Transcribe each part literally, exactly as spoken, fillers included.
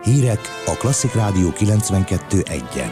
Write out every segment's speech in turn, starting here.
Hírek a Klasszik Rádió kilencvenkettő egyen.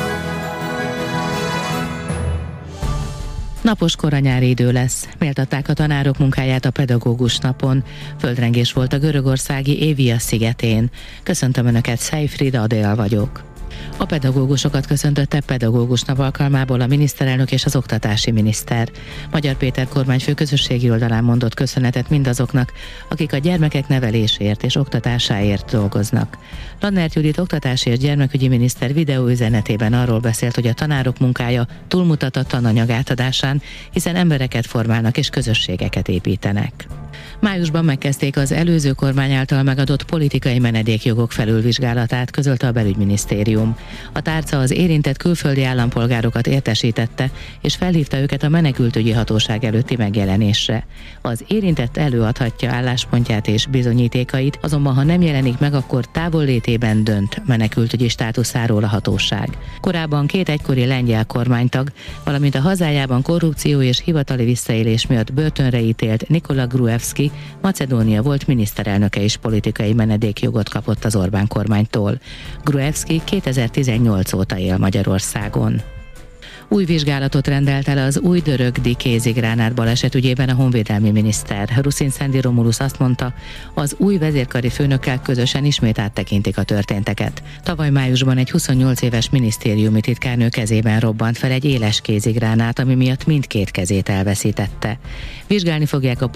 Napos koranyári idő lesz. Méltatták a tanárok munkáját a pedagógus napon. Földrengés volt a görögországi Évia szigetén. Köszöntöm Önöket, Szejfried Adél vagyok. A pedagógusokat köszöntötte pedagógus nap alkalmából a miniszterelnök és az oktatási miniszter. Magyar Péter kormányfő közösségi oldalán mondott köszönetet mindazoknak, akik a gyermekek nevelésért és oktatásáért dolgoznak. Lannert Judit oktatási és gyermekügyi miniszter videóüzenetében arról beszélt, hogy a tanárok munkája túlmutat a tananyag átadásán, hiszen embereket formálnak és közösségeket építenek. Májusban megkezdték az előző kormány által megadott politikai menedékjogok felülvizsgálatát, közölte a belügyminisztérium. A tárca az érintett külföldi állampolgárokat értesítette, és felhívta őket a menekültügyi hatóság előtti megjelenésre. Az érintett előadhatja álláspontját és bizonyítékait, azonban ha nem jelenik meg, akkor távollétében dönt menekültügyi státuszáról a hatóság. Korábban két egykori lengyel kormánytag, valamint a hazájában korrupció és hivatali visszaélés miatt börtönre ítélt Nikola Gruevski, Macedónia volt miniszterelnöke is politikai menedékjogot kapott az Orbán kormánytól. Gruevski kétezer-tizennyolc óta él Magyarországon. Új vizsgálatot rendelt el az Újdörögdi kézigránát baleset ügyében a honvédelmi miniszter. Ruszin Szendi Romulusz azt mondta, az új vezérkari főnökkel közösen ismét áttekintik a történteket. Tavaly májusban egy huszonnyolc éves minisztériumi titkárnő kezében robbant fel egy éles kézigránát, ami miatt mindkét kezét elveszítette. Vizsgálni fogják a